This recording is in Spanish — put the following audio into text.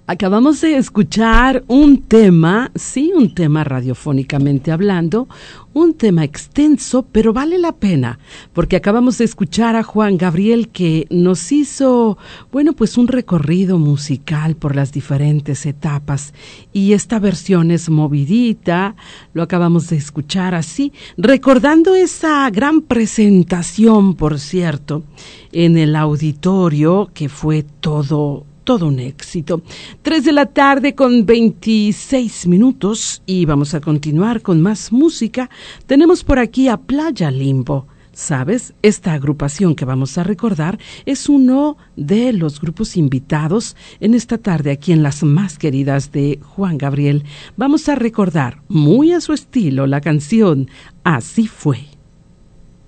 Acabamos de escuchar un tema, sí, un tema radiofónicamente hablando, un tema extenso, pero vale la pena, porque acabamos de escuchar a Juan Gabriel que nos hizo, bueno, pues un recorrido musical por las diferentes etapas, y esta versión es movidita, lo acabamos de escuchar así, recordando esa gran presentación, por cierto, en el auditorio, que fue todo un éxito. 3:26 p.m. y vamos a continuar con más música. Tenemos por aquí a Playa Limbo. ¿Sabes? Esta agrupación que vamos a recordar es uno de los grupos invitados en esta tarde aquí en Las Más Queridas de Juan Gabriel. Vamos a recordar muy a su estilo la canción Así Fue.